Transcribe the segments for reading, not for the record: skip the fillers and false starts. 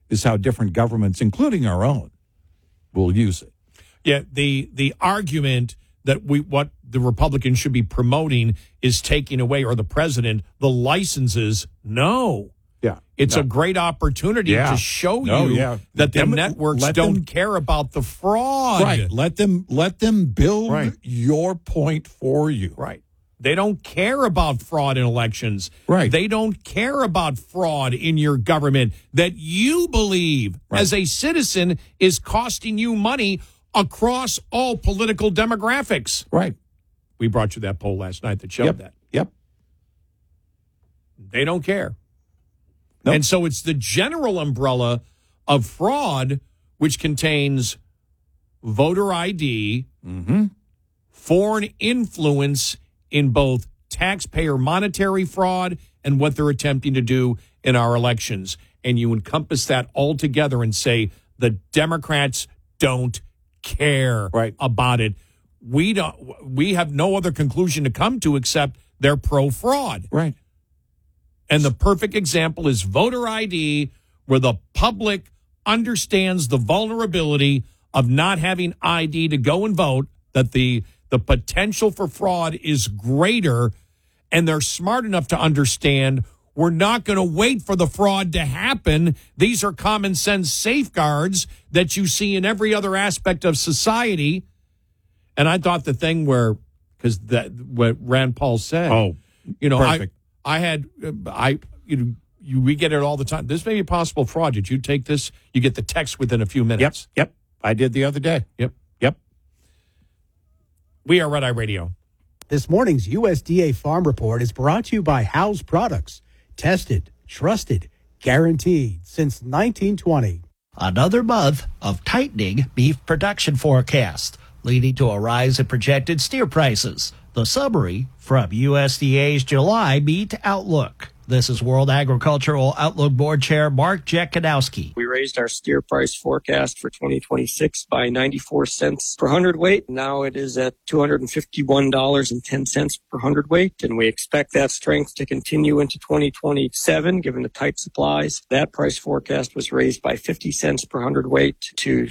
is how different governments, including our own, will use it. Yeah, the argument that what the Republicans should be promoting is taking away, or the president, the licenses. No. Yeah. It's a great opportunity to show that the networks don't care about the fraud. Right. Let them build your point for you. Right. They don't care about fraud in elections. Right. They don't care about fraud in your government that you believe as a citizen is costing you money across all political demographics. Right. We brought you that poll last night that showed that. Yep. They don't care. Nope. And so it's the general umbrella of fraud, which contains voter ID, foreign influence in both taxpayer monetary fraud and what they're attempting to do in our elections. And you encompass that all together and say the Democrats don't care about it. We have no other conclusion to come to except they're pro-fraud. Right. And the perfect example is voter ID, where the public understands the vulnerability of not having ID to go and vote, that the potential for fraud is greater, and they're smart enough to understand we're not going to wait for the fraud to happen. These are common sense safeguards that you see in every other aspect of society. And I thought the thing what Rand Paul said, perfect. We get it all the time. This may be possible fraud. Did you take this? You get the text within a few minutes. Yep. I did the other day. Yep. We are Red Eye Radio. This morning's USDA Farm Report is brought to you by House Products. Tested, trusted, guaranteed since 1920. Another month of tightening beef production forecast, leading to a rise in projected steer prices. The summary from USDA's July meat outlook. This is World Agricultural Outlook Board Chair Mark Jekanowski. We raised our steer price forecast for 2026 by 94 cents per hundredweight. Now it is at $251.10 per hundredweight, and we expect that strength to continue into 2027, given the tight supplies. That price forecast was raised by 50 cents per hundredweight to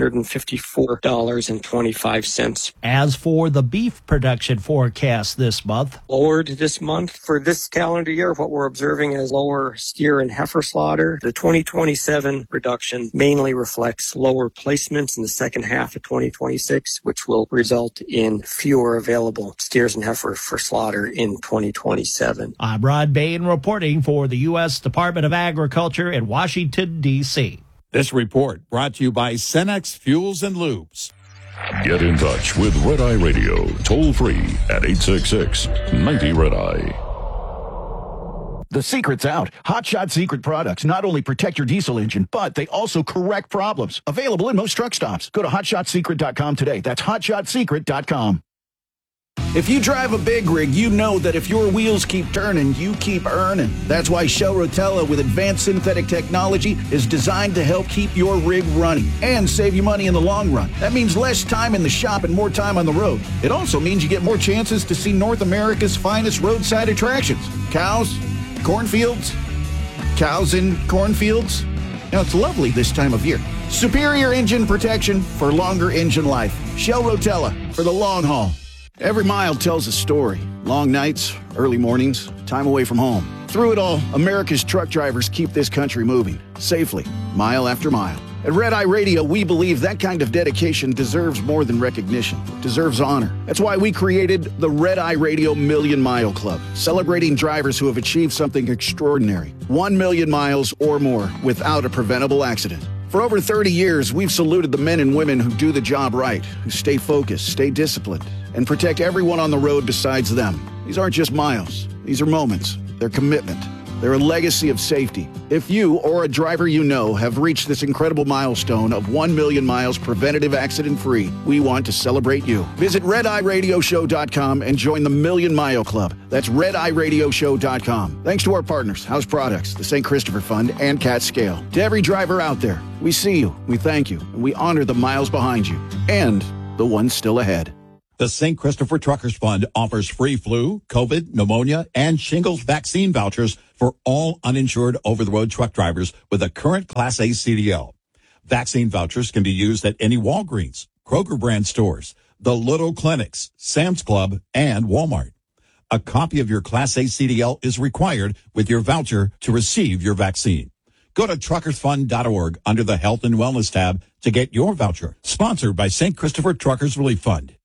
$254.25. As for the beef production forecast this month, lowered this month for this calendar year, what we're observing as lower steer and heifer slaughter. The 2027 reduction mainly reflects lower placements in the second half of 2026, which will result in fewer available steers and heifers for slaughter in 2027. I'm Rod Bain reporting for the U.S. Department of Agriculture in Washington, D.C. This report brought to you by Cenex Fuels and Lubes. Get in touch with Red Eye Radio, toll free at 866-90-RED-EYE. The secret's out. Hot Shot Secret products not only protect your diesel engine, but they also correct problems. Available in most truck stops. Go to hotshotsecret.com today. That's hotshotsecret.com. If you drive a big rig, you know that if your wheels keep turning, you keep earning. That's why Shell Rotella with advanced synthetic technology is designed to help keep your rig running and save you money in the long run. That means less time in the shop and more time on the road. It also means you get more chances to see North America's finest roadside attractions. Cows, cornfields, cows in cornfields. Now, it's lovely this time of year. Superior engine protection for longer engine life. Shell Rotella for the long haul. Every mile tells a story. Long nights, early mornings, time away from home. Through it all, America's truck drivers keep this country moving safely, mile after mile. At Red Eye Radio, we believe that kind of dedication deserves more than recognition. It deserves honor. That's why we created the Red Eye Radio Million Mile Club, celebrating drivers who have achieved something extraordinary. 1 million miles or more without a preventable accident. For over 30 years, we've saluted the men and women who do the job right, who stay focused, stay disciplined, and protect everyone on the road besides them. These aren't just miles. These are moments. They're commitment. They're a legacy of safety. If you or a driver you know have reached this incredible milestone of 1 million miles preventative accident-free, we want to celebrate you. Visit RedEyeRadioShow.com and join the Million Mile Club. That's RedEyeRadioShow.com. Thanks to our partners, House Products, the St. Christopher Fund, and Cat Scale. To every driver out there, we see you, we thank you, and we honor the miles behind you and the ones still ahead. The St. Christopher Truckers Fund offers free flu, COVID, pneumonia, and shingles vaccine vouchers for all uninsured over-the-road truck drivers with a current Class A CDL. Vaccine vouchers can be used at any Walgreens, Kroger brand stores, the Little Clinics, Sam's Club, and Walmart. A copy of your Class A CDL is required with your voucher to receive your vaccine. Go to truckersfund.org under the Health and Wellness tab to get your voucher. Sponsored by St. Christopher Truckers Relief Fund.